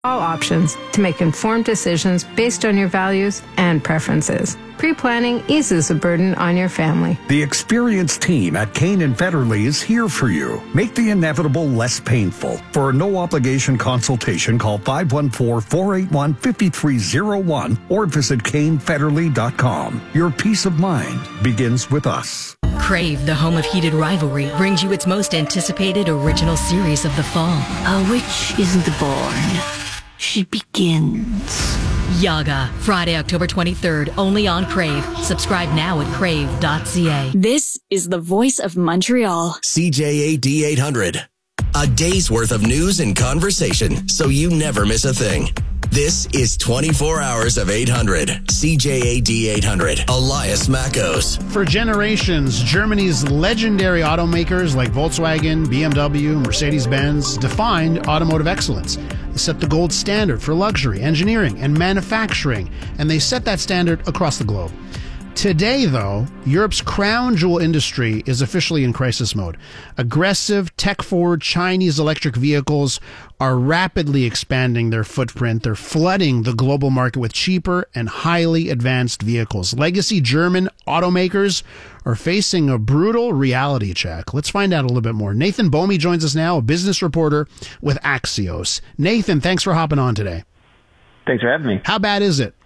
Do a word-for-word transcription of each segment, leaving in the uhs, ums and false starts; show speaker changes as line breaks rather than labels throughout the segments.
All options to make informed decisions based on your values and preferences. Pre-planning eases the burden on your family.
The experienced team at Kane and Federley is here for you. Make the inevitable less painful. For a no-obligation consultation, call five one four, four eight one, five three zero one or visit Kane Federley dot com. Your peace of mind begins with us.
Crave, the home of heated rivalry, brings you its most anticipated original series of the fall.
A witch isn't born. She begins.
Yaga, Friday, October twenty-third, only on Crave. Subscribe now at crave dot c a.
This is the voice of Montreal.
C J A D eight hundred. A day's worth of news and conversation, so you never miss a thing. This is twenty-four hours of eight hundred. C J A D eight hundred. Elias Mackos.
For generations, Germany's legendary automakers like Volkswagen, B M W, Mercedes-Benz defined automotive excellence. They set the gold standard for luxury, engineering, and manufacturing, and they set that standard across the globe. Today, though, Europe's crown jewel industry is officially in crisis mode. Aggressive, tech-forward Chinese electric vehicles are rapidly expanding their footprint. They're flooding the global market with cheaper and highly advanced vehicles. Legacy German automakers are facing a brutal reality check. Let's find out a little bit more. Nathan Bomi joins us now, a business reporter with Axios. Nathan, thanks for hopping on today.
Thanks for having me.
How bad is it?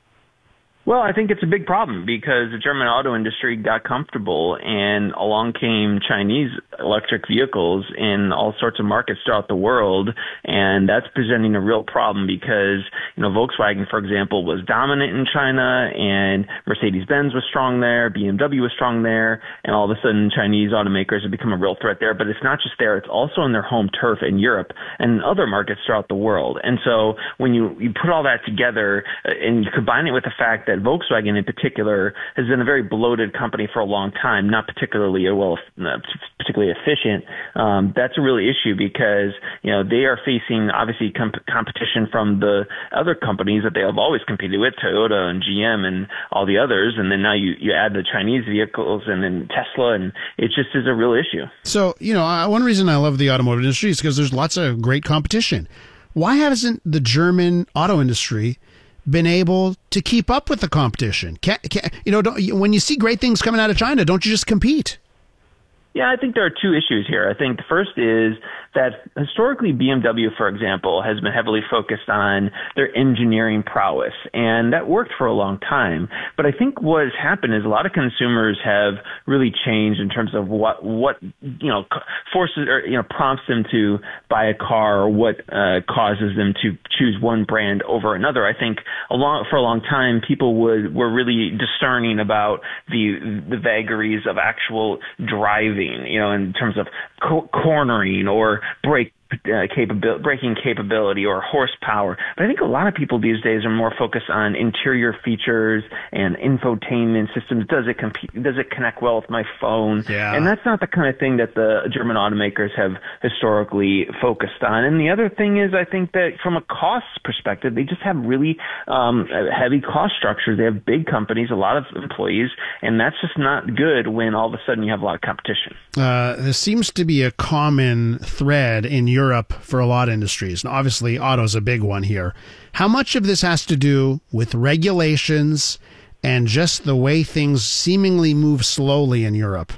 Well, I think it's a big problem because the German auto industry got comfortable and along came Chinese electric vehicles in all sorts of markets throughout the world. And that's presenting a real problem because, you know, Volkswagen, for example, was dominant in China and Mercedes-Benz was strong there, B M W was strong there, and all of a sudden Chinese automakers have become a real threat there. But it's not just there, it's also in their home turf in Europe and other markets throughout the world. And so when you, you put all that together and you combine it with the fact that that Volkswagen in particular has been a very bloated company for a long time, not particularly well, not particularly efficient. Um, that's a real issue because, you know, they are facing obviously comp- competition from the other companies that they have always competed with, Toyota and G M and all the others. And then now you, you add the Chinese vehicles and then Tesla, and it just is a real issue.
So, you know, one reason I love the automotive industry is because there's lots of great competition. Why hasn't the German auto industry been able to keep up with the competition? Can, can, you know, don't, when you see great things coming out of China, don't you just compete?
Yeah, I think there are two issues here. I think the first is that historically B M W, for example, has been heavily focused on their engineering prowess, and that worked for a long time. But I think what has happened is a lot of consumers have really changed in terms of what, what you know, forces or, you know, prompts them to buy a car or what uh, causes them to choose one brand over another. I think a long, for a long time, people would, were really discerning about the, the vagaries of actual driving, you know, in terms of co- cornering or brake uh, capability, braking capability or horsepower. But I think a lot of people these days are more focused on interior features and infotainment systems. Does it compete? Does it connect well with my phone?
Yeah.
And that's not the kind of thing that the German automakers have historically focused on. And the other thing is, I think that from a cost perspective, they just have really um, heavy cost structures. They have big companies, a lot of employees, and that's just not good when all of a sudden you have a lot of competition.
Uh, there seems to be a common thread in Europe for a lot of industries. And obviously, auto's a big one here. How much of this has to do with regulations and just the way things seemingly move slowly in Europe?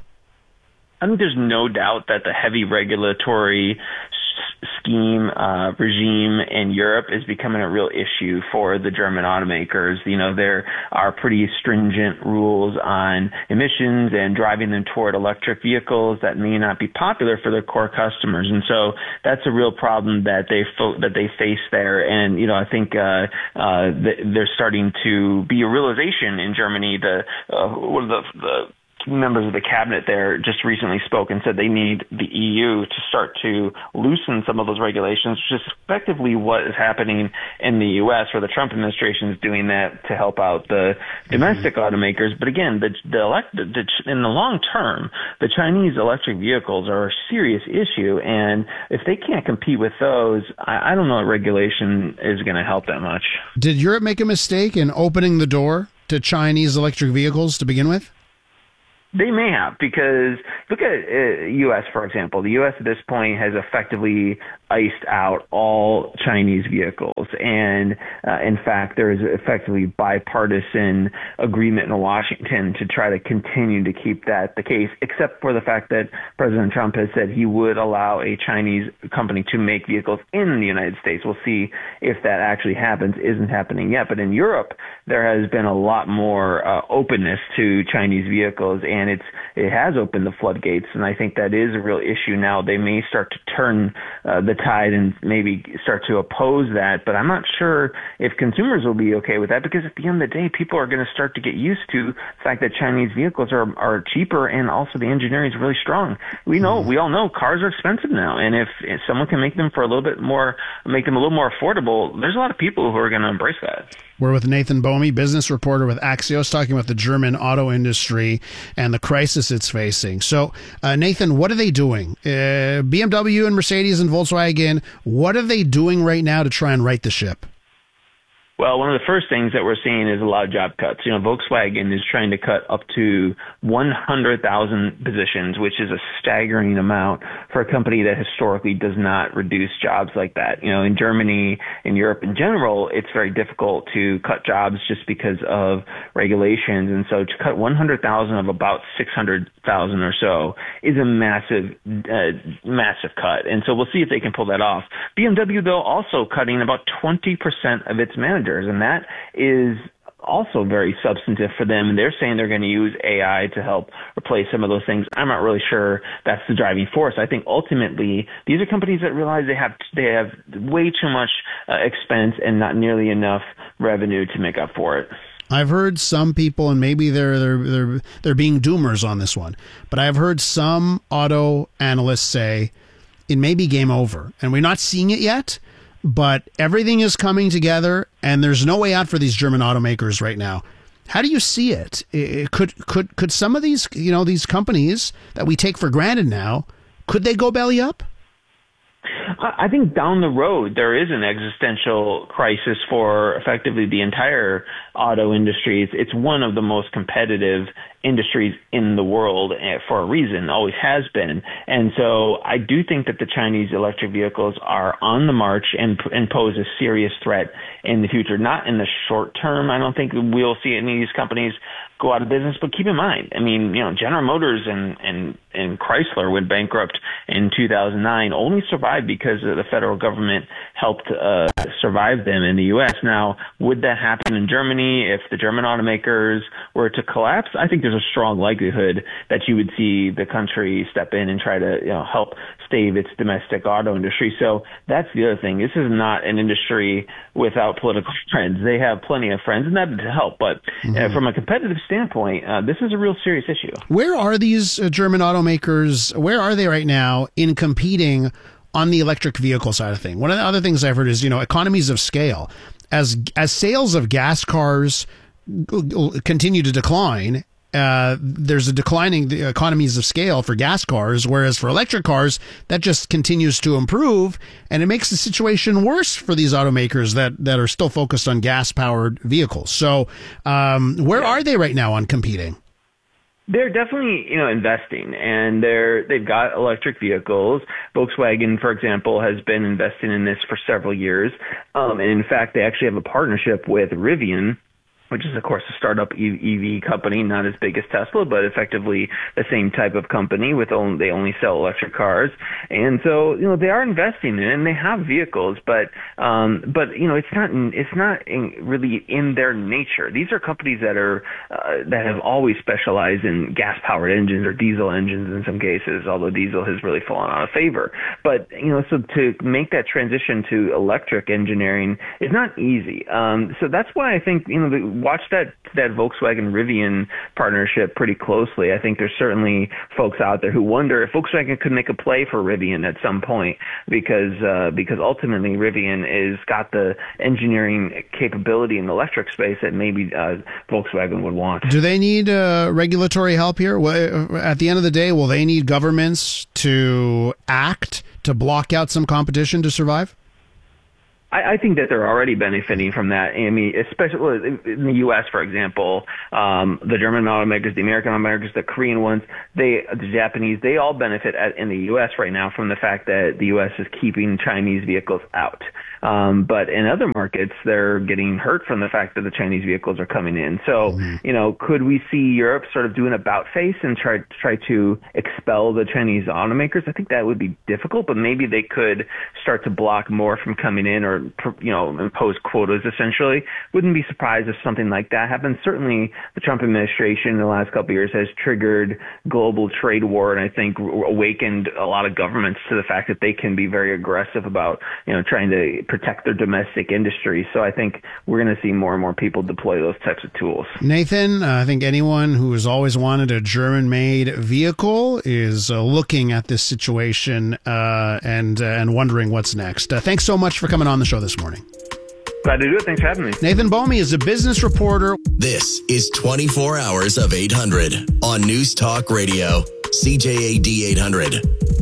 I think there's no doubt that the heavy regulatory scheme uh, regime in Europe is becoming a real issue for the German automakers. You know, there are pretty stringent rules on emissions and driving them toward electric vehicles that may not be popular for their core customers. And so that's a real problem that they fo- that they face there. And, you know, I think uh, uh, th- there's starting to be a realization in Germany. The uh, one of the, the members of the cabinet there just recently spoke and said they need the E U to start to loosen some of those regulations, which is effectively what is happening in the U S, where the Trump administration is doing that to help out the domestic mm-hmm. automakers. But again, the, the, elect, the, the in the long term, the Chinese electric vehicles are a serious issue, and if they can't compete with those, I, I don't know if regulation is going to help that much.
Did Europe make a mistake in opening the door to Chinese electric vehicles to begin with?
They may have, because look at uh, U S, for example. The U S at this point has effectively iced out all Chinese vehicles. And uh, in fact, there is effectively bipartisan agreement in Washington to try to continue to keep that the case, except for the fact that President Trump has said he would allow a Chinese company to make vehicles in the United States. We'll see if that actually happens. Isn't happening yet. But in Europe, there has been a lot more uh, openness to Chinese vehicles, and it's it has opened the floodgates. And I think that is a real issue now. They may start to turn uh, the tide and maybe start to oppose that, but I'm not sure if consumers will be okay with that, because at the end of the day, people are going to start to get used to the fact that Chinese vehicles are are cheaper, and also the engineering is really strong. We know, we all know cars are expensive now, and if, if someone can make them for a little bit more, make them a little more affordable, there's a lot of people who are going to embrace that.
We're with Nathan Bohme, business reporter with Axios, talking about the German auto industry and the crisis it's facing. So, uh, Nathan, what are they doing? Uh, B M W and Mercedes and Volkswagen, what are they doing right now to try and right the ship?
Well, one of the first things that we're seeing is a lot of job cuts. You know, Volkswagen is trying to cut up to one hundred thousand positions, which is a staggering amount for a company that historically does not reduce jobs like that. You know, in Germany, in Europe in general, it's very difficult to cut jobs just because of regulations. And so to cut one hundred thousand of about six hundred thousand or so is a massive, uh, massive cut. And so we'll see if they can pull that off. B M W, though, also cutting about twenty percent of its managers. And that is also very substantive for them. And they're saying they're going to use A I to help replace some of those things. I'm not really sure that's the driving force. I think ultimately these are companies that realize they have they have way too much uh, expense and not nearly enough revenue to make up for it.
I've heard some people, and maybe they're they're they're they're being doomers on this one, but I've heard some auto analysts say it may be game over, and we're not seeing it yet. But everything is coming together, and there's no way out for these German automakers right now. How do you see it? it could could could some of these you know these companies that we take for granted now, could they go belly up?
I think down the road, there is an existential crisis for effectively the entire auto industry. It's, it's one of the most competitive industries in the world for a reason, always has been. And so I do think that the Chinese electric vehicles are on the march and, and pose a serious threat in the future. Not in the short term. I don't think we'll see any of these companies go out of business, but keep in mind, I mean, you know, General Motors and, and, and Chrysler went bankrupt in two thousand nine, only survived because the federal government helped uh, survive them in the U S. Now, would that happen in Germany if the German automakers were to collapse? I think there's a strong likelihood that you would see the country step in and try to, you know, help stave its domestic auto industry. So that's the other thing. This is not an industry without political friends. They have plenty of friends, and that to help. But mm-hmm. uh, from a competitive standpoint, uh, this is a real serious issue.
Where are these uh, German automakers? Where are they right now in competing on the electric vehicle side of things? One of the other things I've heard is, you know, economies of scale. As as sales of gas cars continue to decline, uh, there's a declining the economies of scale for gas cars, whereas for electric cars, that just continues to improve, and it makes the situation worse for these automakers that, that are still focused on gas-powered vehicles. So um, where yeah. are they right now on competing?
They're definitely, you know, investing, and they're they've got electric vehicles. Volkswagen, for example, has been investing in this for several years, um, and in fact, they actually have a partnership with Rivian, which is, of course, a startup E V company, not as big as Tesla, but effectively the same type of company. With only, they only sell electric cars, and so you know they are investing in it, and they have vehicles, but um, but you know it's not it's not in, really in their nature. These are companies that are uh, that have always specialized in gas-powered engines or diesel engines in some cases, although diesel has really fallen out of favor. But you know, so to make that transition to electric engineering is not easy. Um, so that's why I think you know the watch that that Volkswagen Rivian partnership pretty closely. I think there's certainly folks out there who wonder if Volkswagen could make a play for Rivian at some point, because uh, because ultimately Rivian is got the engineering capability in the electric space that maybe uh, Volkswagen would want.
Do they need uh, regulatory help here? Well, at the end of the day, will they need governments to act to block out some competition to survive?
I, I think that they're already benefiting from that. I mean, especially in the U S, for example, um, the German automakers, the American automakers, the Korean ones, they, the Japanese, they all benefit at, in the U S right now from the fact that the U S is keeping Chinese vehicles out. Um, but in other markets, they're getting hurt from the fact that the Chinese vehicles are coming in. So, mm-hmm. you know, could we see Europe sort of do an about face and try try to expel the Chinese automakers? I think that would be difficult, but maybe they could start to block more from coming in, or, you know, impose quotas essentially. Wouldn't be surprised if something like that happens. Certainly, the Trump administration in the last couple of years has triggered global trade war, and I think awakened a lot of governments to the fact that they can be very aggressive about, you know, trying to protect their domestic industry. So I think we're going to see more and more people deploy those types of tools.
Nathan, uh, I think anyone who has always wanted a German-made vehicle is uh, looking at this situation uh, and uh, and wondering what's next. Uh, thanks so much for coming on the show this morning.
Glad to do it. Thanks for having me.
Nathan Bomey is a business reporter.
This is twenty-four hours of eight hundred on News Talk Radio, C J A D eight hundred.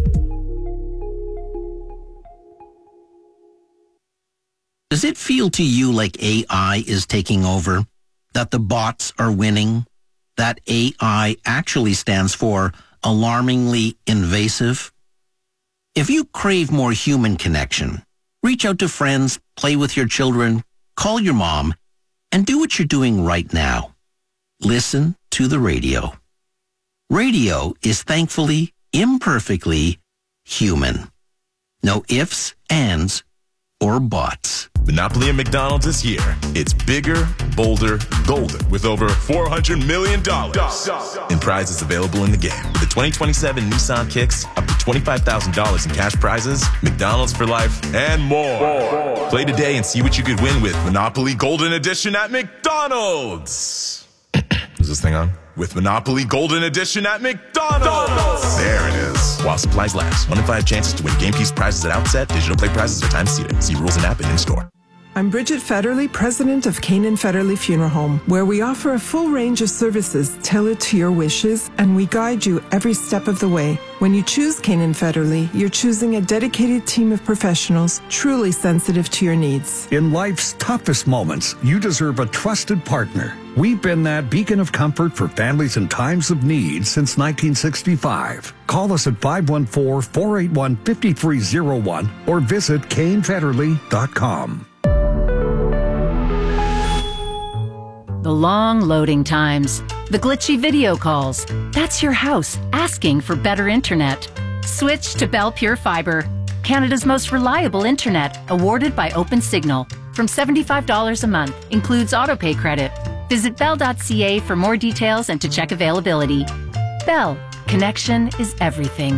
Does it feel to you like A I is taking over? That the bots are winning? That A I actually stands for alarmingly invasive? If you crave more human connection, reach out to friends, play with your children, call your mom, and do what you're doing right now. Listen to the radio. Radio is thankfully, imperfectly human. No ifs, ands, or buts.
Monopoly at McDonald's is here. It's bigger, bolder, golden, with over four hundred million dollars in prizes available in the game. With the twenty twenty-seven Nissan Kicks, up to twenty-five thousand dollars in cash prizes, McDonald's for life, and more. more. Play today and see what you could win with Monopoly Golden Edition at McDonald's. Is this thing on? With Monopoly Golden Edition at McDonald's. There it is. While supplies last. One in five chances to win game piece prizes at outset. Digital play prizes are time seated. See rules and app and in store.
I'm Bridget Federley, president of Kane and Federley Funeral Home, where we offer a full range of services tailored to your wishes, and we guide you every step of the way. When you choose Kane and Federley, you're choosing a dedicated team of professionals truly sensitive to your needs.
In life's toughest moments, you deserve a trusted partner. We've been that beacon of comfort for families in times of need since nineteen sixty-five. Call us at five one four, four eight one, five three zero one or visit kane federley dot com.
The long loading times, the glitchy video calls. That's your house asking for better internet. Switch to Bell Pure Fiber, Canada's most reliable internet, awarded by OpenSignal. From seventy-five dollars a month, includes autopay credit. Visit bell dot c a for more details and to check availability. Bell, connection is everything.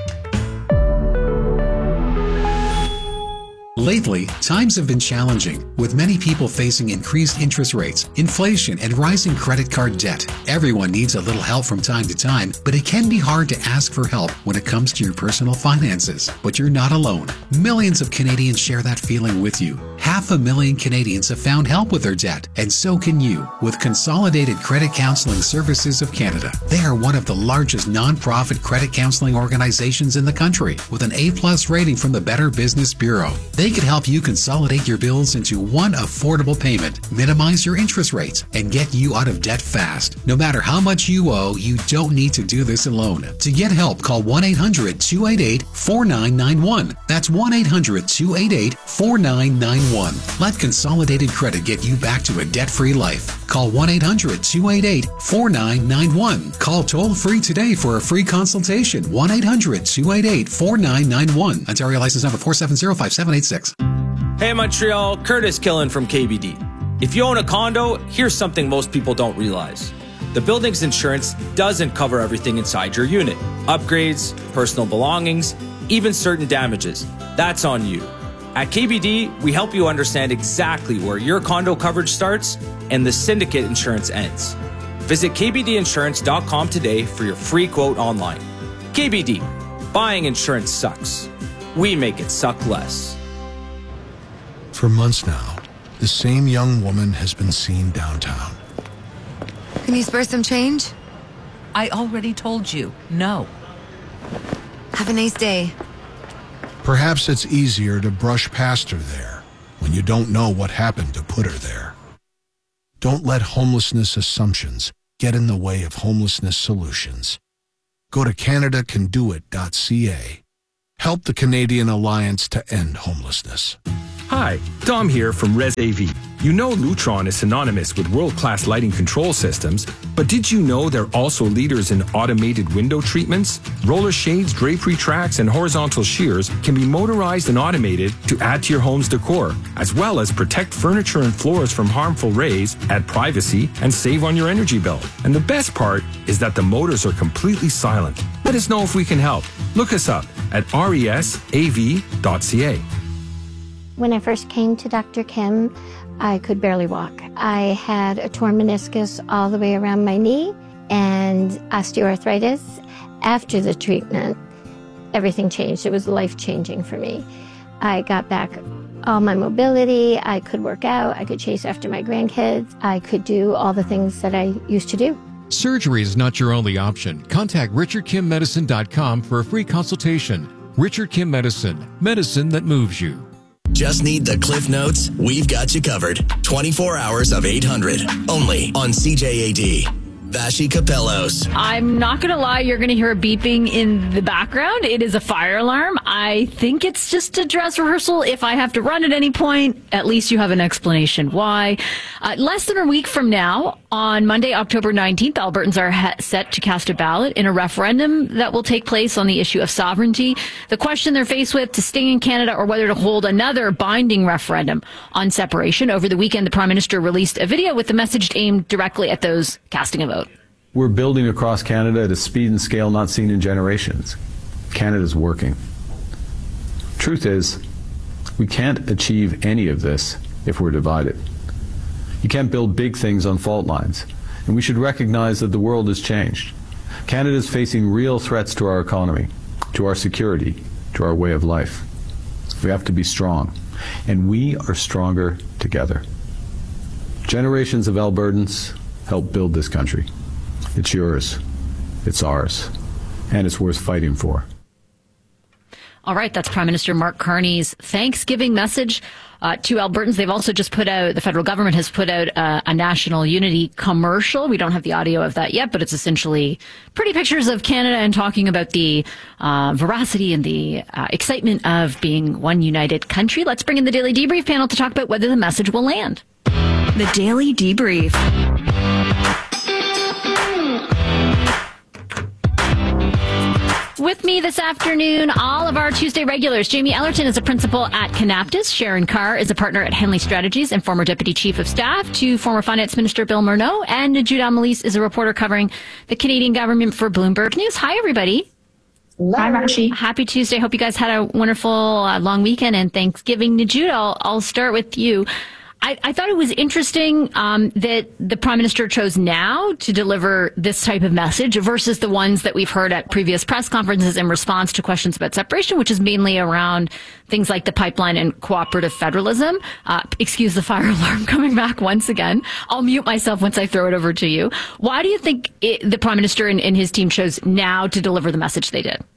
Lately, times have been challenging, with many people facing increased interest rates, inflation, and rising credit card debt. Everyone needs a little help from time to time, but it can be hard to ask for help when it comes to your personal finances. But you're not alone. Millions of Canadians share that feeling with you. Half a million Canadians have found help with their debt, and so can you with Consolidated Credit Counseling Services of Canada. They are one of the largest non-profit credit counseling organizations in the country, with an A plus rating from the Better Business Bureau. They can help you consolidate your bills into one affordable payment, minimize your interest rates, and get you out of debt fast. No matter how much you owe, you don't need to do this alone. To get help, call one eight hundred, two eight eight, four nine nine one. That's one eight hundred, two eight eight, four nine nine one. Let Consolidated Credit get you back to a debt-free life. Call one eight hundred, two eight eight, four nine nine one. Call toll-free today for a free consultation. one eight hundred, two eight eight, four nine nine one. Ontario license number four seven zero five seven eight six.
Hey Montreal, Curtis Killen from K B D. If you own a condo, here's something most people don't realize. The building's insurance doesn't cover everything inside your unit. Upgrades, personal belongings, even certain damages. That's on you. At K B D, we help you understand exactly where your condo coverage starts and the syndicate insurance ends. Visit k b d insurance dot com today for your free quote online. K B D, buying insurance sucks. We make it suck less.
For months now, the same young woman has been seen downtown.
Can you spare some change?
I already told you, no.
Have a nice day.
Perhaps it's easier to brush past her there when you don't know what happened to put her there. Don't let homelessness assumptions get in the way of homelessness solutions. Go to Canada Can Do It dot C A. Help the Canadian Alliance to End Homelessness.
Hi, Dom here from Res A V. You know Lutron is synonymous with world-class lighting control systems, but did you know they're also leaders in automated window treatments? Roller shades, drapery tracks, and horizontal shears can be motorized and automated to add to your home's decor, as well as protect furniture and floors from harmful rays, add privacy, and save on your energy bill. And the best part is that the motors are completely silent. Let us know if we can help. Look us up at res A V dot C A.
When I first came to Doctor Kim, I could barely walk. I had a torn meniscus all the way around my knee and osteoarthritis. After the treatment, everything changed. It was life-changing for me. I got back all my mobility. I could work out. I could chase after my grandkids. I could do all the things that I used to do.
Surgery is not your only option. Contact richard kim medicine dot com for a free consultation. Richard Kim Medicine, medicine that moves you.
Just need the Cliff Notes? We've got you covered. twenty-four hours of eight hundred. Only on C J A D. Vashi Capellos.
I'm not going to lie, you're going to hear a beeping in the background. It is a fire alarm. I think it's just a dress rehearsal. If I have to run at any point, at least you have an explanation why. Uh, less than a week from now, on Monday, October nineteenth, Albertans are ha- set to cast a ballot in a referendum that will take place on the issue of sovereignty. The question they're faced with, to stay in Canada or whether to hold another binding referendum on separation. Over the weekend, the Prime Minister released a video with the message aimed directly at those casting a vote.
We're building across Canada at a speed and scale not seen in generations. Canada's working. Truth is, we can't achieve any of this if we're divided. You can't build big things on fault lines, and we should recognize that the world has changed. Canada's facing real threats to our economy, to our security, to our way of life. We have to be strong, and we are stronger together. Generations of Albertans helped build this country. It's yours, it's ours, and it's worth fighting for.
All right, that's Prime Minister Mark Carney's Thanksgiving message uh, to Albertans. They've also just put out, the federal government has put out uh, a national unity commercial. We don't have the audio of that yet, but it's essentially pretty pictures of Canada and talking about the uh, veracity and the uh, excitement of being one united country. Let's bring in the Daily Debrief panel to talk about whether the message will land.
The Daily Debrief.
With me this afternoon, all of our Tuesday regulars. Jamie Ellerton is a principal at Canaptus. Sharon Carr is a partner at Henley Strategies and former Deputy Chief of Staff to former Finance Minister Bill Morneau. And Judah Amelise is a reporter covering the Canadian government for Bloomberg News. Hi, everybody.
Hello. Hi, Rashi.
Happy Tuesday. Hope you guys had a wonderful uh, long weekend and Thanksgiving. Judah, I'll, I'll start with you. I, I thought it was interesting um, that the Prime Minister chose now to deliver this type of message versus the ones that we've heard at previous press conferences in response to questions about separation, which is mainly around things like the pipeline and cooperative federalism. Uh, excuse the fire alarm coming back once again. I'll mute myself once I throw it over to you. Why do you think it, the Prime Minister and, and his team chose now to deliver the message they did?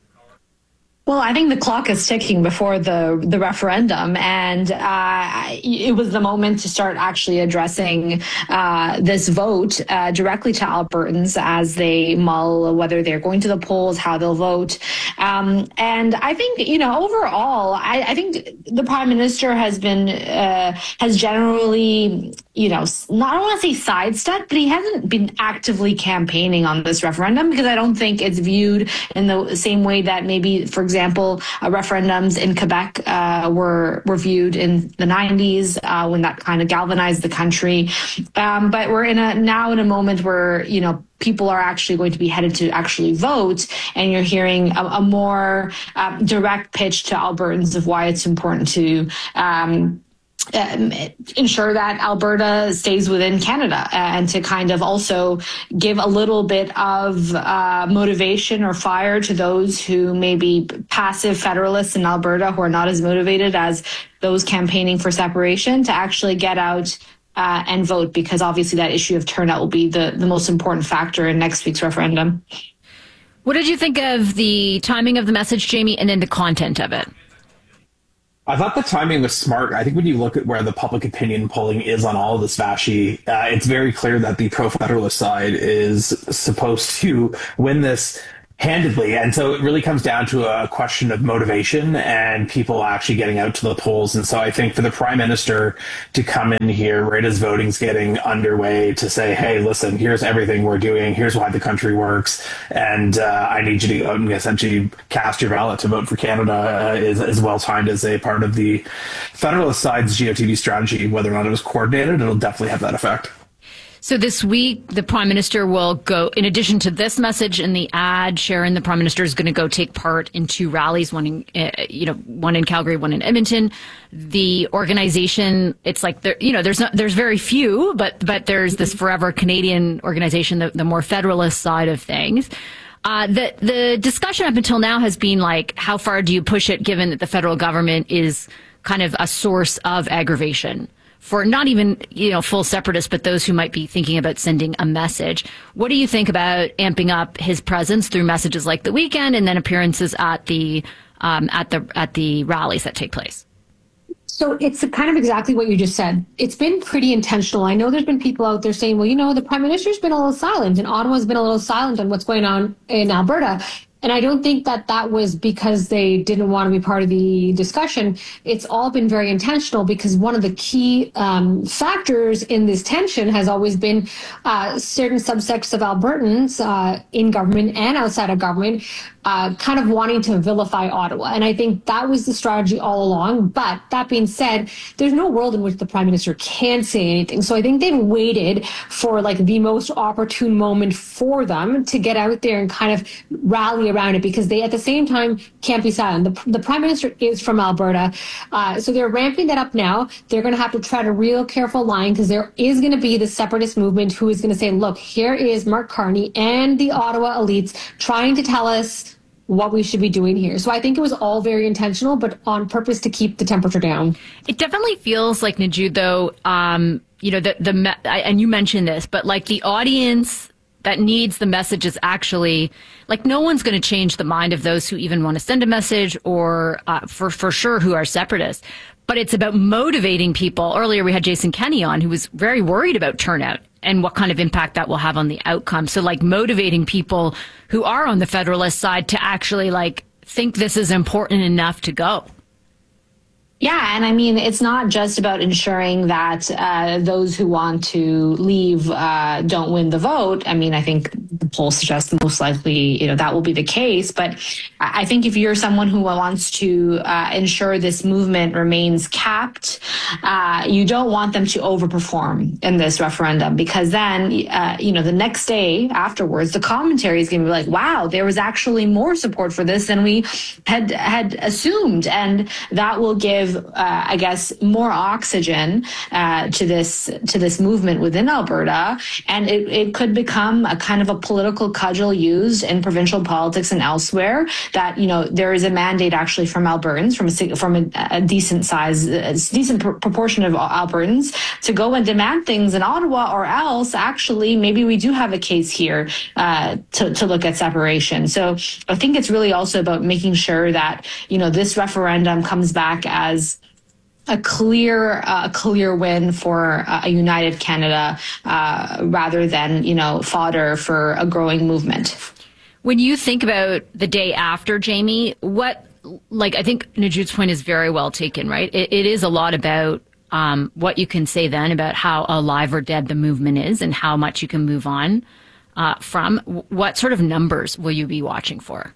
Well, I think the clock is ticking before the the referendum, and uh, it was the moment to start actually addressing uh, this vote uh, directly to Albertans as they mull whether they're going to the polls, how they'll vote. Um, and I think, you know, overall, I, I think the Prime Minister has been, uh, has generally, you know, not, I don't want to say sidestepped, but he hasn't been actively campaigning on this referendum because I don't think it's viewed in the same way that maybe, for example, example, uh, referendums in Quebec uh, were were viewed in the nineties uh, when that kind of galvanized the country. Um, but we're in a now in a moment where, you know, people are actually going to be headed to actually vote, and you're hearing a, a more um, direct pitch to Albertans of why it's important to um, Um, ensure that Alberta stays within Canada, and to kind of also give a little bit of uh, motivation or fire to those who may be passive federalists in Alberta who are not as motivated as those campaigning for separation to actually get out uh, and vote, because obviously that issue of turnout will be the, the most important factor in next week's referendum.
What did you think of the timing of the message, Jamie, and then the content of it?
I thought the timing was smart. I think when you look at where the public opinion polling is on all of this, Vashi, uh, it's very clear that the pro-federalist side is supposed to win this handedly. And so it really comes down to a question of motivation and people actually getting out to the polls. And so I think for the prime minister to come in here right as voting's getting underway to say, hey, listen, here's everything we're doing. Here's why the country works. And uh, I need you to go and essentially cast your ballot to vote for Canada uh, is as well timed as a part of the federalist side's G O T V strategy. Whether or not it was coordinated, it'll definitely have that effect.
So this week, the Prime Minister will go, in addition to this message in the ad, Sharon, the Prime Minister is going to go take part in two rallies, one in, uh, you know, one in Calgary, one in Edmonton. The organization, it's like, there, you know, there's not, there's very few, but, but there's this Forever Canadian organization, the, the more federalist side of things. Uh, the, the discussion up until now has been like, how far do you push it given that the federal government is kind of a source of aggravation for not even, you know, full separatists, but those who might be thinking about sending a message. What do you think about amping up his presence through messages like the weekend and then appearances at the um, at the at the rallies that take place?
So it's kind of exactly what you just said. It's been pretty intentional. I know there's been people out there saying, well, you know, the Prime Minister's been a little silent and Ottawa's been a little silent on what's going on in Alberta. And I don't think that that was because they didn't want to be part of the discussion. It's all been very intentional because one of the key um, factors in this tension has always been uh, certain subsects of Albertans uh, in government and outside of government uh, kind of wanting to vilify Ottawa. And I think that was the strategy all along. But that being said, there's no world in which the Prime Minister can say anything. So I think they've waited for like the most opportune moment for them to get out there and kind of rally around it because they at the same time can't be silent. The, the Prime Minister is from Alberta. Uh, so they're ramping that up now. They're going to have to tread a real careful line because there is going to be the separatist movement who is going to say, look, here is Mark Carney and the Ottawa elites trying to tell us what we should be doing here. So I think it was all very intentional, but on purpose to keep the temperature down.
It definitely feels like, Najud, though, um, you know, the, the and you mentioned this, but like the audience that needs the message is actually, like, no one's going to change the mind of those who even want to send a message or uh, for, for sure who are separatists. But it's about motivating people. Earlier we had Jason Kenney on who was very worried about turnout and what kind of impact that will have on the outcome. So like motivating people who are on the Federalist side to actually like think this is important enough to go.
Yeah, and I mean, it's not just about ensuring that uh, those who want to leave uh, don't win the vote. I mean, I think the polls suggest most likely, you know, that will be the case. But I think if you're someone who wants to uh, ensure this movement remains capped, uh, you don't want them to overperform in this referendum because then, uh, you know, the next day afterwards, the commentary is going to be like, wow, there was actually more support for this than we had had assumed. And that will give Uh, I guess more oxygen uh, to this to this movement within Alberta, and it, it could become a kind of a political cudgel used in provincial politics and elsewhere. That, you know, there is a mandate actually from Albertans, from a from a, a decent size, a decent pr- proportion of Albertans, to go and demand things in Ottawa, or else actually maybe we do have a case here uh, to to look at separation. So I think it's really also about making sure that, you know, this referendum comes back as a clear, uh, clear win for uh, a united Canada, uh, rather than, you know, fodder for a growing movement.
When you think about the day after, Jamie, what, like, I think Najud's point is very well taken, right? It, it is a lot about um, what you can say then about how alive or dead the movement is and how much you can move on uh, from. What sort of numbers will you be watching for?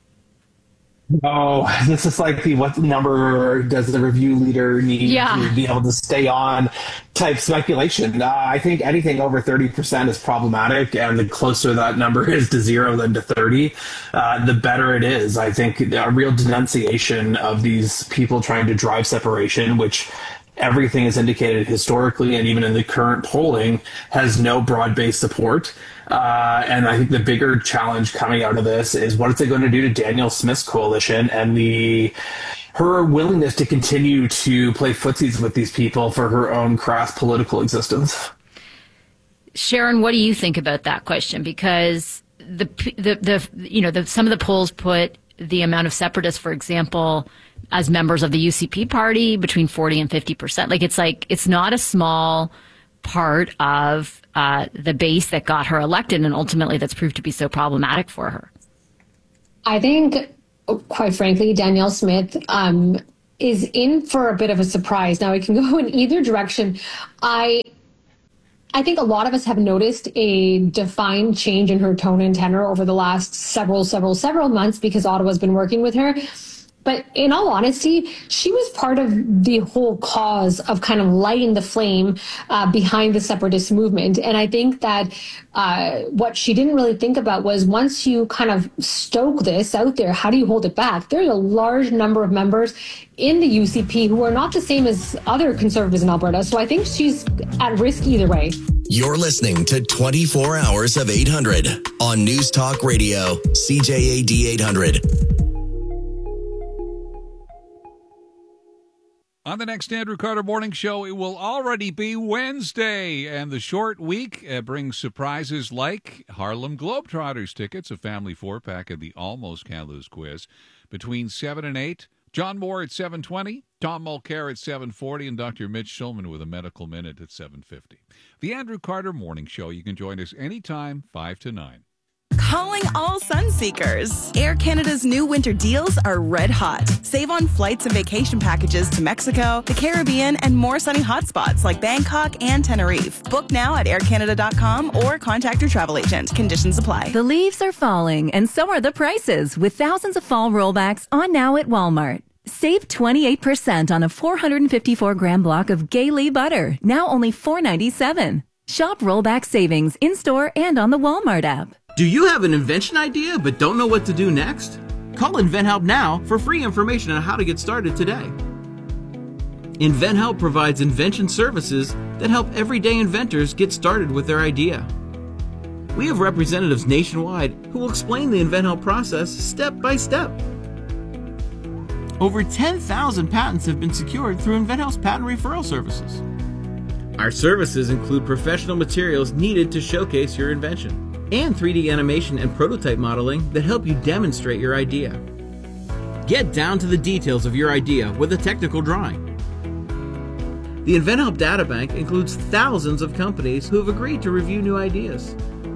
Oh, this is like the what number does the review leader need yeah. to be able to stay on type speculation. Uh, I think anything over thirty percent is problematic, and the closer that number is to zero than to thirty, uh, the better it is. I think a real denunciation of these people trying to drive separation, which everything is indicated historically and even in the current polling, has no broad-based support. Uh, and I think the bigger challenge coming out of this is what is it going to do to Danielle Smith's coalition and the her willingness to continue to play footsies with these people for her own crass political existence.
Sharon, what do you think about that question? Because the the the you know the some of the polls put the amount of separatists, for example, as members of the U C P party, between forty and fifty percent. Like, it's like, it's not a small part of uh, the base that got her elected, and ultimately that's proved to be so problematic for her.
I think, quite frankly, Danielle Smith um, is in for a bit of a surprise. Now, it can go in either direction. I I think a lot of us have noticed a defined change in her tone and tenor over the last several, several, several months because Ottawa's been working with her. But in all honesty, she was part of the whole cause of kind of lighting the flame uh, behind the separatist movement. And I think that uh, what she didn't really think about was once you kind of stoke this out there, how do you hold it back? There's a large number of members in the U C P who are not the same as other Conservatives in Alberta. So I think she's at risk either way.
You're listening to twenty-four hours of eight hundred on News Talk Radio, C J A D eight hundred.
On the next Andrew Carter Morning Show, it will already be Wednesday, and the short week uh, brings surprises like Harlem Globetrotters tickets, a family four-pack, and the Almost Can't Lose quiz between seven and eight. John Moore at seven twenty, Tom Mulcair at seven forty, and Doctor Mitch Schulman with a medical minute at seven fifty. The Andrew Carter Morning Show, you can join us anytime, five to nine.
Calling all Sunseekers. Air Canada's new winter deals are red hot. Save on flights and vacation packages to Mexico, the Caribbean, and more sunny hotspots like Bangkok and Tenerife. Book now at air canada dot com or contact your travel agent. Conditions apply.
The leaves are falling, and so are the prices, with thousands of fall rollbacks on now at Walmart. Save twenty-eight percent on a four hundred fifty-four gram block of Gailey butter, now only four ninety-seven. Shop rollback savings in-store and on the Walmart app.
Do you have an invention idea but don't know what to do next? Call InventHelp now for free information on how to get started today. InventHelp provides invention services that help everyday inventors get started with their idea. We have representatives nationwide who will explain the InventHelp process step by step. Over ten thousand patents have been secured through InventHelp's patent referral services. Our services include professional materials needed to showcase your invention, and three D animation and prototype modeling that help you demonstrate your idea. Get down to the details of your idea with a technical drawing. The InventHelp Databank includes thousands of companies who have agreed to review new ideas.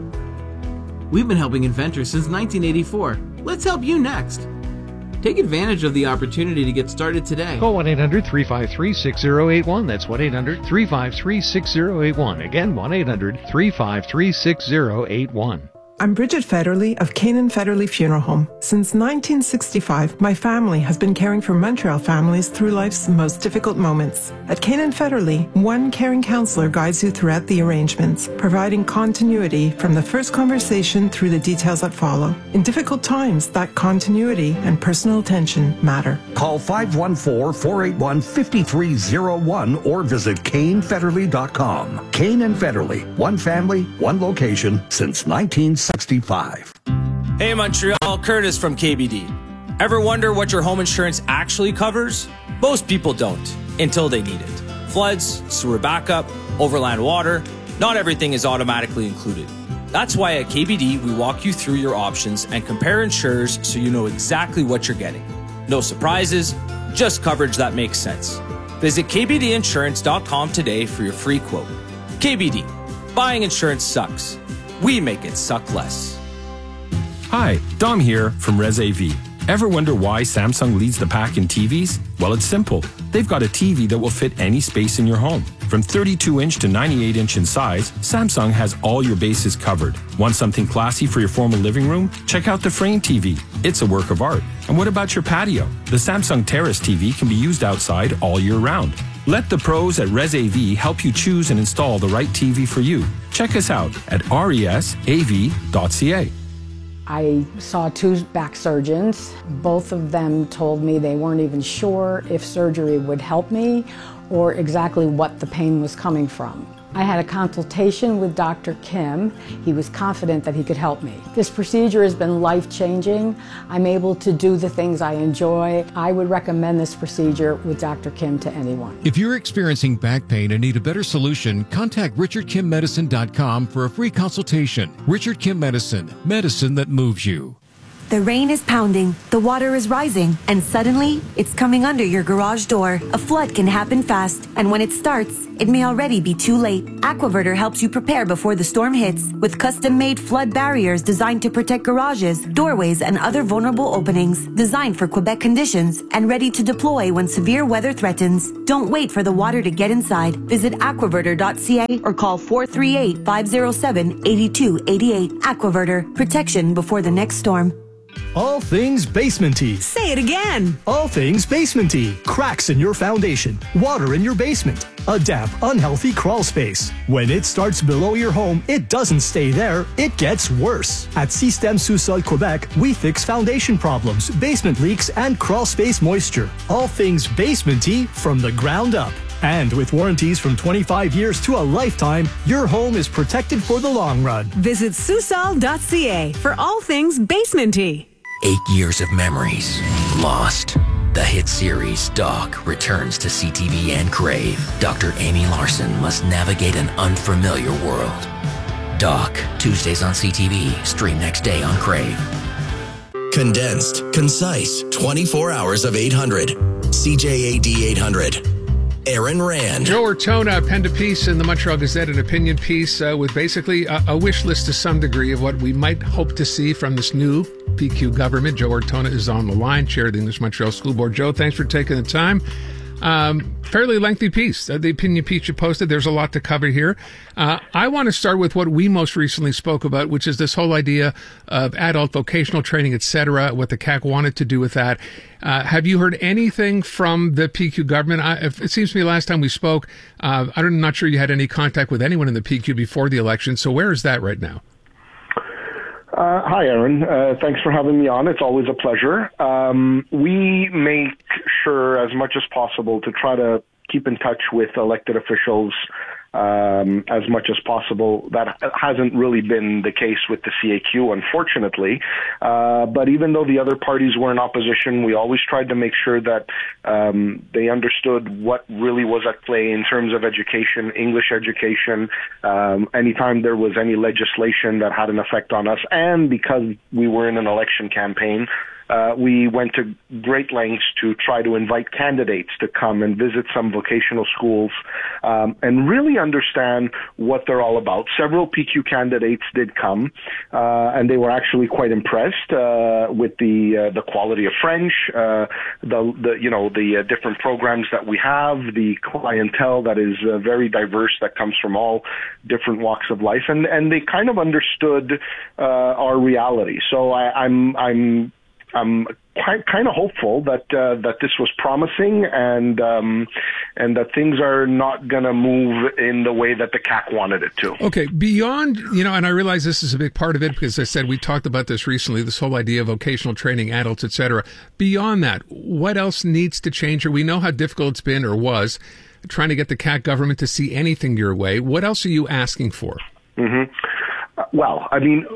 We've been helping inventors since nineteen eighty-four. Let's help you next. Take advantage of the opportunity to get started today.
Call one eight hundred three five three six zero eight one. That's one eight hundred three five three six zero eight one. Again, one eight hundred three five three six zero eight one.
I'm Bridget Federley of Canaan Federley Funeral Home. Since nineteen sixty-five, my family has been caring for Montreal families through life's most difficult moments. At Canaan Federley, one caring counselor guides you throughout the arrangements, providing continuity from the first conversation through the details that follow. In difficult times, that continuity and personal attention matter.
Call five one four, four eight one, five three zero one or visit Kane Federley dot com. Kane and Federley, one family, one location since nineteen sixty-five.
Hey Montreal, Curtis from K B D. Ever wonder what your home insurance actually covers? Most people don't, until they need it. Floods, sewer backup, overland water, not everything is automatically included. That's why at K B D we walk you through your options and compare insurers so you know exactly what you're getting. No surprises, just coverage that makes sense. Visit K B D insurance dot com today for your free quote. K B D, buying insurance sucks. We make it suck less.
Hi, Dom here from ResAV. Ever wonder why Samsung leads the pack in T Vs? Well, it's simple. They've got a T V that will fit any space in your home. From thirty-two inch to ninety-eight inch in size, Samsung has all your bases covered. Want something classy for your formal living room? Check out the Frame T V. It's a work of art. And what about your patio? The Samsung Terrace T V can be used outside all year round. Let the pros at ResAV help you choose and install the right T V for you. Check us out at resav dot c a.
I saw two back surgeons. Both of them told me they weren't even sure if surgery would help me or exactly what the pain was coming from. I had a consultation with Doctor Kim. He was confident that he could help me. This procedure has been life-changing. I'm able to do the things I enjoy. I would recommend this procedure with Doctor Kim to anyone.
If you're experiencing back pain and need a better solution, contact richard kim medicine dot com for a free consultation. Richard Kim Medicine, medicine that moves you.
The rain is pounding, the water is rising, and suddenly, it's coming under your garage door. A flood can happen fast, and when it starts, it may already be too late. Aquaverter helps you prepare before the storm hits with custom-made flood barriers designed to protect garages, doorways, and other vulnerable openings, designed for Quebec conditions and ready to deploy when severe weather threatens. Don't wait for the water to get inside. Visit aquaverter dot c a or call four three eight, five zero seven, eight two eight eight. Aquaverter, protection before the next storm.
All things basement-y.
Say it again.
All things basement-y. Cracks in your foundation. Water in your basement. A damp, unhealthy crawl space. When it starts below your home, it doesn't stay there. It gets worse. At Système Sous-Sol Quebec, we fix foundation problems, basement leaks, and crawl space moisture. All things basement-y from the ground up. And with warranties from twenty-five years to a lifetime, your home is protected for the long run.
Visit Susol dot c a for all things basement-y.
Eight years of memories lost. The hit series Doc returns to C T V and Crave. Doctor Amy Larson must navigate an unfamiliar world. Doc, Tuesdays on C T V, stream next day on Crave.
Condensed, concise, twenty-four hours of eight hundred. C J A D eight hundred. Aaron Rand.
Joe Ortona penned a piece in the Montreal Gazette, an opinion piece uh, with basically a, a wish list to some degree of what we might hope to see from this new P Q government. Joe Ortona is on the line, chair of the English Montreal School Board. Joe, thanks for taking the time. Um, fairly lengthy piece, uh, the opinion piece you posted. There's a lot to cover here. Uh, I want to start with what we most recently spoke about, which is this whole idea of adult vocational training, et cetera, what the C A C wanted to do with that. Uh, have you heard anything from the P Q government? I, it seems to me last time we spoke, uh, I'm not sure you had any contact with anyone in the P Q before the election. So where is that right now?
Uh, hi, Aaron. Uh, thanks for having me on. It's always a pleasure. Um, we make sure as much as possible to try to keep in touch with elected officials um, as much as possible. That hasn't really been the case with the C A Q, unfortunately. Uh, but even though the other parties were in opposition, we always tried to make sure that um, they understood what really was at play in terms of education, English education, um, anytime there was any legislation that had an effect on us. And because we were in an election campaign, Uh, we went to great lengths to try to invite candidates to come and visit some vocational schools um, and really understand what they're all about. Several P Q candidates did come, uh, and they were actually quite impressed uh, with the uh, the quality of French, uh, the, the you know the uh, different programs that we have, the clientele that is uh, very diverse that comes from all different walks of life, and and they kind of understood uh, our reality. So I, I'm I'm. I'm quite, kind of hopeful that uh, that this was promising and um, and that things are not going to move in the way that the C A C wanted it to.
Okay, beyond, you know, and I realize this is a big part of it because I said we talked about this recently, this whole idea of vocational training, adults, et cetera. Beyond that, what else needs to change? Or we know how difficult it's been or was trying to get the C A C government to see anything your way. What else are you asking for?
Mm-hmm. Well, I mean,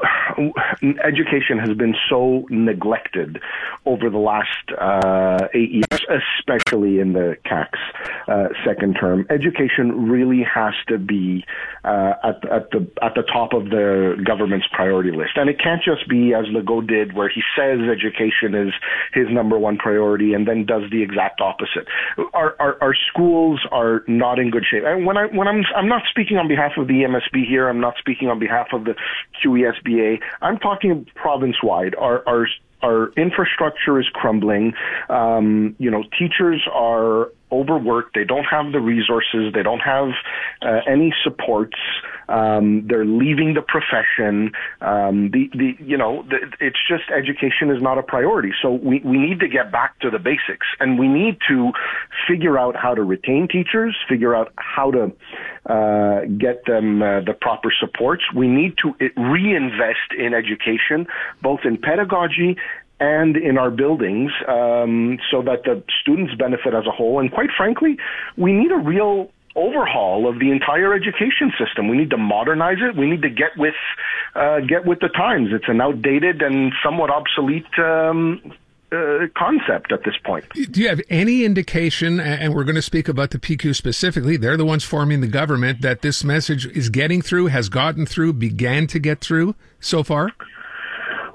education has been so neglected over the last uh, eight years, especially in the C A C's uh, second term. Education really has to be uh, at, at the at the top of the government's priority list, and it can't just be as Legault did, where he says education is his number one priority and then does the exact opposite. Our our, our schools are not in good shape, and when I when I'm I'm not speaking on behalf of the E M S B here, I'm not speaking on behalf of the Q E S B A. I'm talking province-wide. Our, our, our infrastructure is crumbling. Um, you know, teachers are overworked. They don't have the resources. They don't have uh, any supports. Um, they're leaving the profession. Um, the, the, you know, the, it's just education is not a priority. So we, we need to get back to the basics, and we need to figure out how to retain teachers, figure out how to uh, get them uh, the proper supports. We need to reinvest in education, both in pedagogy and in our buildings, um, so that the students benefit as a whole. And quite frankly, we need a real overhaul of the entire education system. We need to modernize it. We need to get with uh, get with the times. It's an outdated and somewhat obsolete um, uh, concept at this point.
Do you have any indication, and we're going to speak about the P Q specifically, they're the ones forming the government, that this message is getting through, has gotten through, began to get through so far?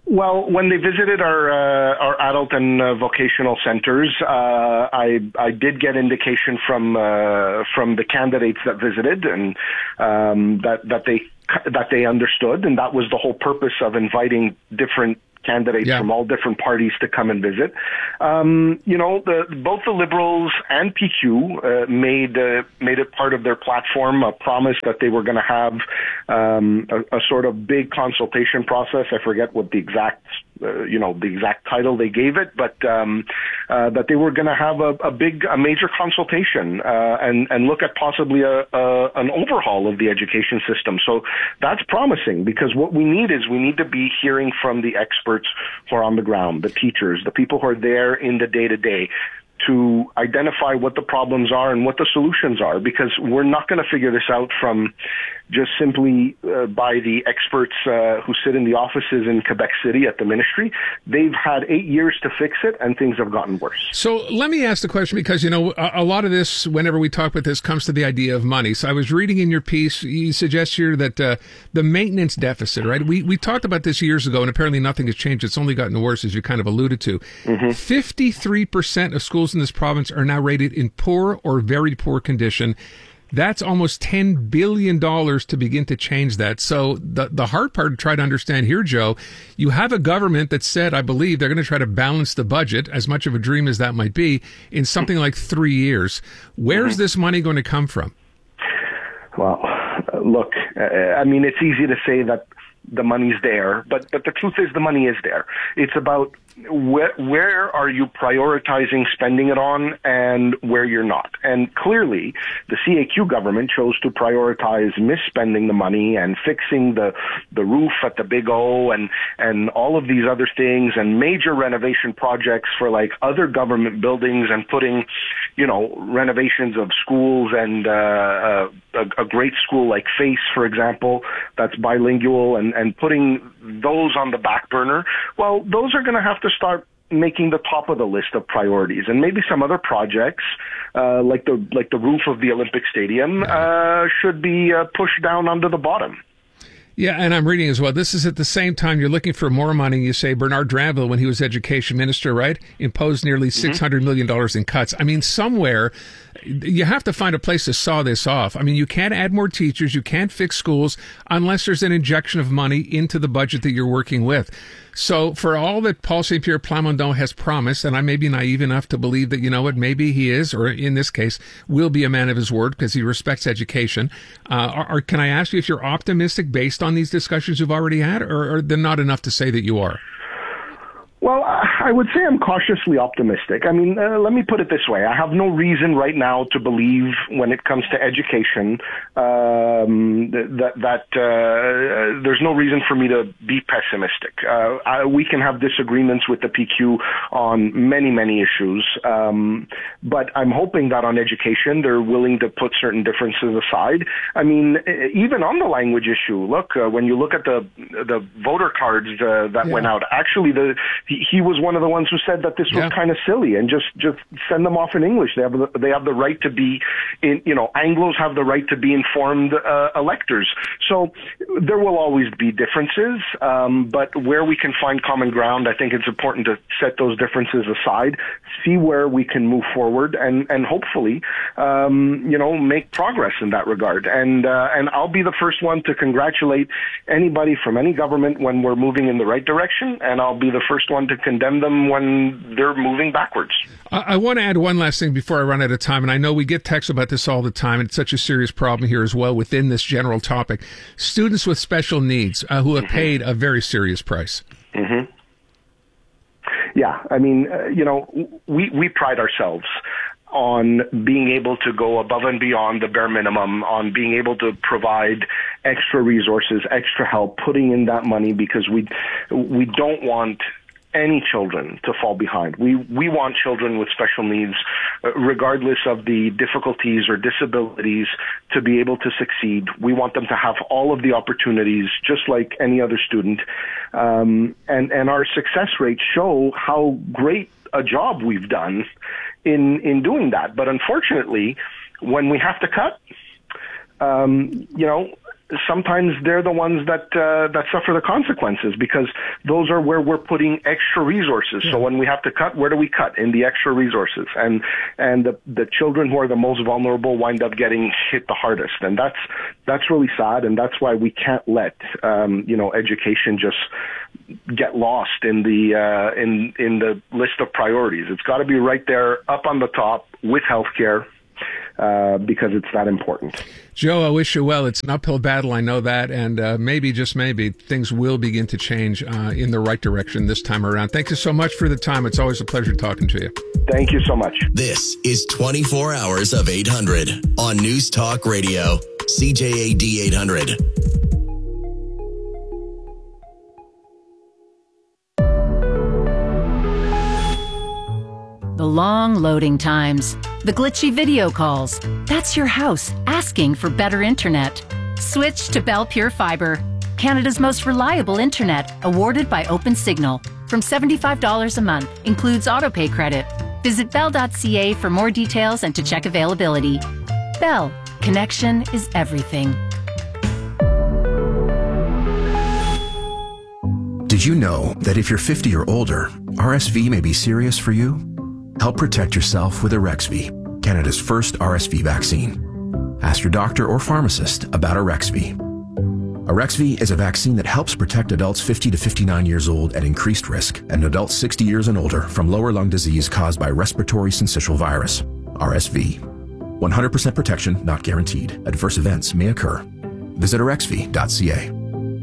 Well, when they visited our uh, our adult and uh, vocational centers, uh, I I did get indication from uh, from the candidates that visited, and um, that that they that they understood, and that was the whole purpose of inviting different candidates yeah. from all different parties to come and visit. Um, you know, the, both the Liberals and P Q uh, made uh, made it part of their platform, a promise that they were going to have um, a, a sort of big consultation process. I forget what the exact, uh, you know, the exact title they gave it, but um, uh, that they were going to have a, a big, a major consultation uh, and and look at possibly a, a an overhaul of the education system. So that's promising, because what we need is we need to be hearing from the experts who are on the ground, the teachers, the people who are there in the day-to-day, to identify what the problems are and what the solutions are, because we're not going to figure this out from just simply uh, by the experts uh, who sit in the offices in Quebec City at the ministry. They've had eight years to fix it, and things have gotten worse.
So let me ask the question, because, you know, a, a lot of this, whenever we talk about this, comes to the idea of money. So I was reading in your piece, you suggest here that uh, the maintenance deficit, right? We we talked about this years ago, and apparently nothing has changed. It's only gotten worse, as you kind of alluded to. Mm-hmm. fifty-three percent of schools in this province are now rated in poor or very poor condition. That's almost ten billion dollars to begin to change that. So the the hard part to try to understand here, Joe, you have a government that said, I believe, they're going to try to balance the budget, as much of a dream as that might be, in something like three years. Where's this money going to come from?
Well, look, I mean, it's easy to say that the money's there, but but the truth is the money is there. It's about where, where are you prioritizing spending it on and where you're not. And clearly, the C A Q government chose to prioritize misspending the money and fixing the the roof at the Big O and, and all of these other things and major renovation projects for like other government buildings and putting, you know, renovations of schools and uh, uh, a, a great school like FACE, for example, that's bilingual, and, and putting those on the back burner. Well, those are going to have to start making the top of the list of priorities, and maybe some other projects uh, like the like the roof of the Olympic Stadium uh, should be uh, pushed down under the bottom.
Yeah, and I'm reading as well. This is at the same time you're looking for more money. You say Bernard Drinville, when he was education minister, right, imposed nearly mm-hmm. six hundred million dollars in cuts. I mean, somewhere you have to find a place to saw this off. I mean, you can't add more teachers, you can't fix schools unless there's an injection of money into the budget that you're working with. So for all that Paul Saint Pierre Plamondon has promised, and I may be naive enough to believe that, you know what, maybe he is, or in this case, will be a man of his word because he respects education. Uh, or, or can I ask you if you're optimistic based on these discussions you've already had, or are they not enough to say that you are?
Well, I would say I'm cautiously optimistic. I mean, uh, let me put it this way. I have no reason right now to believe when it comes to education um, that, that uh, there's no reason for me to be pessimistic. Uh, I, we can have disagreements with the P Q on many, many issues, um, but I'm hoping that on education they're willing to put certain differences aside. I mean, even on the language issue, look, uh, when you look at the the voter cards uh, that yeah. went out, actually the He, he was one of the ones who said that this was yeah. kind of silly and just, just send them off in English. They have the, they have the right to be in, you know, Anglos have the right to be informed uh, electors. So there will always be differences, um, but where we can find common ground, I think it's important to set those differences aside, see where we can move forward, and, and hopefully, um, you know, make progress in that regard. And, uh, and I'll be the first one to congratulate anybody from any government when we're moving in the right direction, and I'll be the first one to condemn them when they're moving backwards.
I, I want to add one last thing before I run out of time, and I know we get texts about this all the time, and it's such a serious problem here as well within this general topic. Students with special needs uh, who have mm-hmm. paid a very serious price.
Mm-hmm. Yeah, I mean, uh, you know, we, we pride ourselves on being able to go above and beyond the bare minimum, on being able to provide extra resources, extra help, putting in that money, because we we don't want any children to fall behind. We we want children with special needs, regardless of the difficulties or disabilities, to be able to succeed. We want them to have all of the opportunities, just like any other student. Um, and, and our success rates show how great a job we've done in in doing that. But unfortunately, when we have to cut, um, you know, sometimes they're the ones that uh, that suffer the consequences, because those are where we're putting extra resources. Yeah. So when we have to cut, where do we cut? In the extra resources. And and the, the children who are the most vulnerable wind up getting hit the hardest. And that's that's really sad, and that's why we can't let um, you know education just get lost in the uh, in in the list of priorities. It's got to be right there up on the top with healthcare. Uh, because it's that important.
Joe, I wish you well. It's an uphill battle, I know that, and uh, maybe, just maybe, things will begin to change uh, in the right direction this time around. Thank you so much for the time. It's always a pleasure talking to you.
Thank you so much.
This is twenty-four hours of eight hundred on News Talk Radio, C J A D eight hundred.
The long loading times, the glitchy video calls. That's your house asking for better internet. Switch to Bell Pure Fiber, Canada's most reliable internet, awarded by OpenSignal. From seventy-five dollars a month, includes autopay credit. Visit bell dot c a for more details and to check availability. Bell, connection is everything.
Did you know that if you're fifty or older, R S V may be serious for you? Help protect yourself with Arexvy, Canada's first R S V vaccine. Ask your doctor or pharmacist about Arexvy. Arexvy is a vaccine that helps protect adults fifty to fifty-nine years old at increased risk and adults sixty years and older from lower lung disease caused by respiratory syncytial virus, R S V. one hundred percent protection not guaranteed. Adverse events may occur. Visit arexvy dot c a.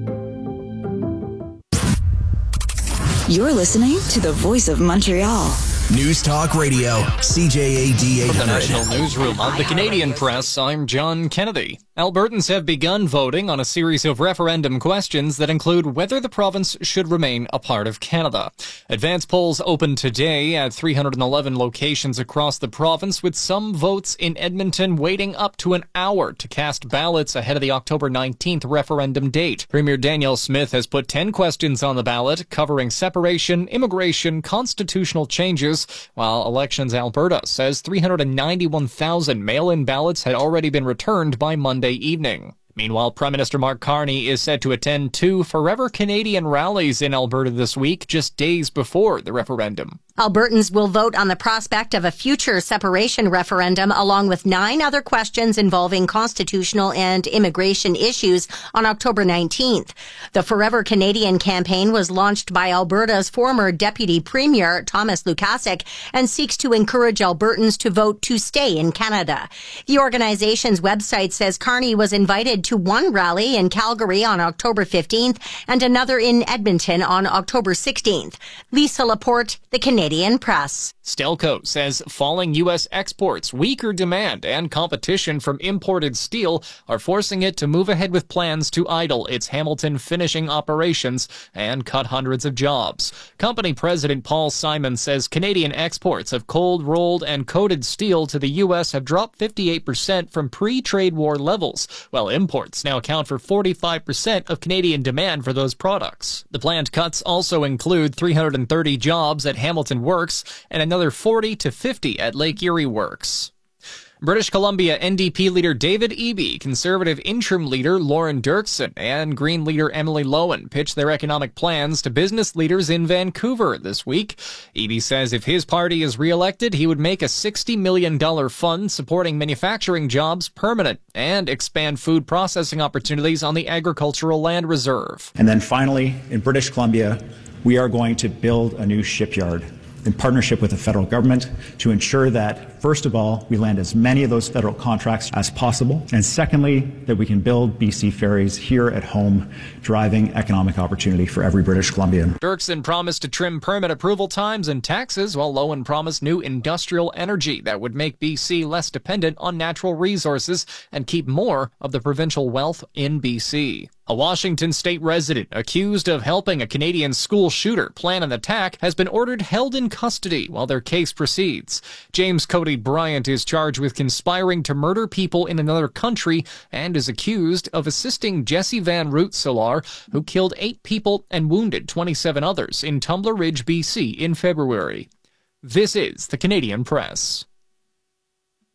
You're listening to the Voice of Montreal.
News Talk Radio, C J A D eight hundred.
From the National Newsroom of the Canadian Press, I'm John Kennedy. Albertans have begun voting on a series of referendum questions that include whether the province should remain a part of Canada. Advance polls open today at three hundred eleven locations across the province, with some votes in Edmonton waiting up to an hour to cast ballots ahead of the October nineteenth referendum date. Premier Danielle Smith has put ten questions on the ballot covering separation, immigration, constitutional changes, while Elections Alberta says three hundred ninety-one thousand mail-in ballots had already been returned by Monday evening. Meanwhile, Prime Minister Mark Carney is set to attend two Forever Canadian rallies in Alberta this week, just days before the referendum.
Albertans will vote on the prospect of a future separation referendum, along with nine other questions involving constitutional and immigration issues, on October nineteenth. The Forever Canadian campaign was launched by Alberta's former Deputy Premier, Thomas Lukasik, and seeks to encourage Albertans to vote to stay in Canada. The organization's website says Carney was invited to one rally in Calgary on October fifteenth and another in Edmonton on October sixteenth. Lisa Laporte, The Canadian Press.
Stelco says falling U S exports, weaker demand, and competition from imported steel are forcing it to move ahead with plans to idle its Hamilton finishing operations and cut hundreds of jobs. Company President Paul Simon says Canadian exports of cold, rolled, and coated steel to the U S have dropped fifty-eight percent from pre-trade war levels, while imports now account for forty-five percent of Canadian demand for those products. The planned cuts also include three hundred thirty jobs at Hamilton Works and another forty to fifty at Lake Erie Works. British Columbia N D P leader David Eby, Conservative interim leader Lauren Dirksen, and Green leader Emily Lowen pitched their economic plans to business leaders in Vancouver this week. Eby says if his party is re-elected, he would make a sixty million dollars fund supporting manufacturing jobs permanent and expand food processing opportunities on the agricultural land reserve.
And then finally, in British Columbia, we are going to build a new shipyard in partnership with the federal government to ensure that, first of all, we land as many of those federal contracts as possible, and secondly, that we can build B C ferries here at home, driving economic opportunity for every British Columbian.
Dirksen promised to trim permit approval times and taxes, while Lowen promised new industrial energy that would make B C less dependent on natural resources and keep more of the provincial wealth in B C. A Washington state resident accused of helping a Canadian school shooter plan an attack has been ordered held in custody while their case proceeds. James Cody Bryant is charged with conspiring to murder people in another country and is accused of assisting Jesse Van Root-Solar, who killed eight people and wounded twenty-seven others in Tumbler Ridge, B C in February. This is the Canadian Press.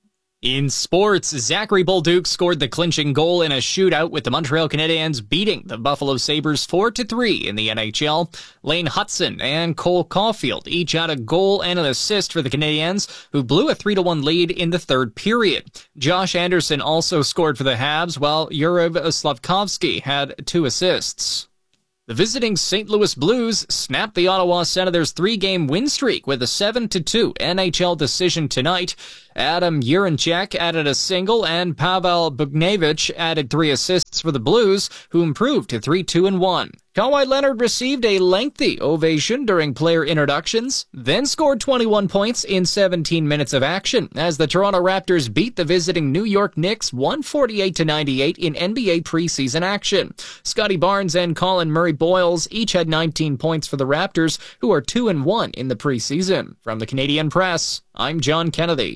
In sports, Zachary Bolduc scored the clinching goal in a shootout with the Montreal Canadiens beating the Buffalo Sabres four to three in the N H L. Lane Hudson and Cole Caulfield each had a goal and an assist for the Canadiens, who blew a three to one lead in the third period. Josh Anderson also scored for the Habs, while Yuriv Slavkovsky had two assists. The visiting Saint Louis Blues snapped the Ottawa Senators' three-game win streak with a seven to two N H L decision tonight. Adam Urinchek added a single, and Pavel Bugnevich added three assists for the Blues, who improved to three two and one. Kawhi Leonard received a lengthy ovation during player introductions, then scored twenty-one points in seventeen minutes of action as the Toronto Raptors beat the visiting New York Knicks one forty-eight to ninety-eight in N B A preseason action. Scotty Barnes and Colin Murray-Boyles each had nineteen points for the Raptors, who are two and one in the preseason. From the Canadian Press, I'm John Kennedy.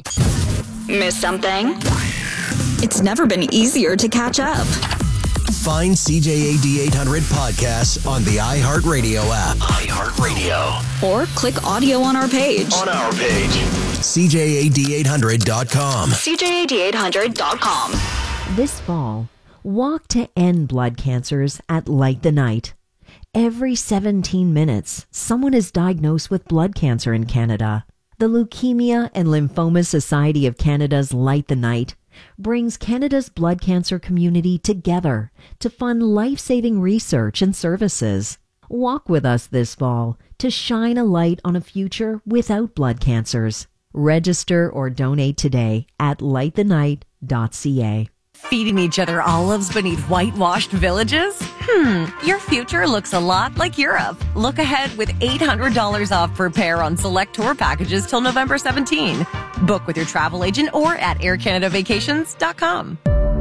Miss something? It's never been easier to catch up.
Find C J A D eight hundred podcasts on the iHeartRadio app. iHeartRadio.
Or click audio on our page.
On our page. C J A D eight hundred dot com.
C J A D eight hundred dot com.
This fall, walk to end blood cancers at Light the Night. Every seventeen minutes, someone is diagnosed with blood cancer in Canada. The Leukemia and Lymphoma Society of Canada's Light the Night brings Canada's blood cancer community together to fund life-saving research and services. Walk with us this fall to shine a light on a future without blood cancers. Register or donate today at light the night dot c a.
Feeding each other olives beneath whitewashed villages? Hmm, your future looks a lot like Europe. Look ahead with eight hundred dollars off per pair on select tour packages till November seventeenth. Book with your travel agent or at air canada vacations dot com.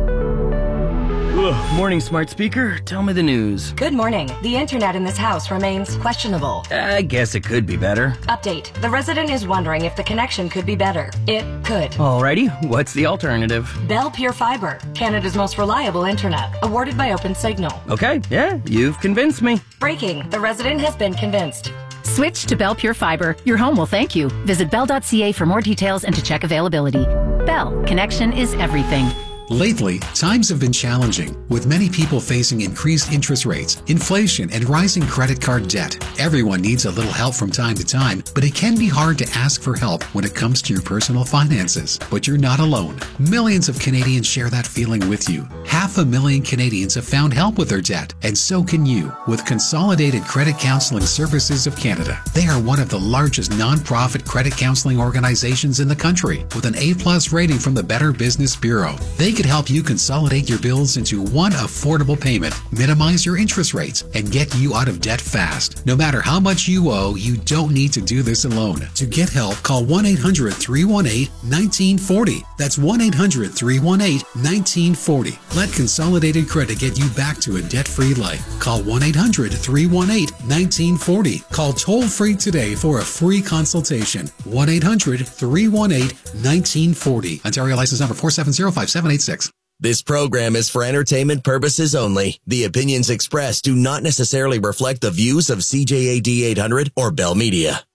Ugh, morning, smart speaker. Tell me the news.
Good morning. The internet in this house remains questionable.
I guess it could be better.
Update. The resident is wondering if the connection could be better. It could.
Alrighty, what's the alternative?
Bell Pure Fiber, Canada's most reliable internet, awarded by OpenSignal.
Okay, yeah, you've convinced me.
Breaking. The resident has been convinced.
Switch to Bell Pure Fiber. Your home will thank you. Visit bell dot c a for more details and to check availability. Bell. Connection is everything.
Lately, times have been challenging, with many people facing increased interest rates, inflation, and rising credit card debt. Everyone needs a little help from time to time, but it can be hard to ask for help when it comes to your personal finances. But you're not alone. Millions of Canadians share that feeling with you. Half a million Canadians have found help with their debt, and so can you, with Consolidated Credit Counseling Services of Canada. They are one of the largest non-profit credit counseling organizations in the country, with an A plus rating from the Better Business Bureau. They could help you consolidate your bills into one affordable payment, minimize your interest rates, and get you out of debt fast. No matter how much you owe, you don't need to do this alone. To get help, call one eight hundred three one eight one nine four zero. That's one eight hundred three one eight one nine four zero. Let Consolidated Credit get you back to a debt-free life. Call one eight hundred three one eight one nine four zero. Call toll-free today for a free consultation. one eight hundred three one eight one nine four zero. Ontario license number four seven zero five seven eight six.
This program is for entertainment purposes only. The opinions expressed do not necessarily reflect the views of C J A D eight hundred or Bell Media.